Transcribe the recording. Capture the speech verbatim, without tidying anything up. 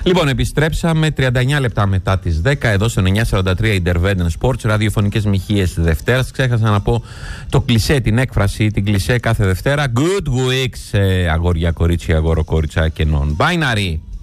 Λοιπόν, επιστρέψαμε τριάντα εννιά λεπτά μετά τις δέκα εδώ στο εννιακόσια σαράντα τρία Interveden Sports, ραδιοφωνικές μοιχείες Δευτέρας. Ξέχασα να πω το κλισέ, την έκφραση, την κλισέ κάθε Δευτέρα. Good weeks, ε, αγόρια, κορίτσια, αγόρο, κόριτσα και non-binary.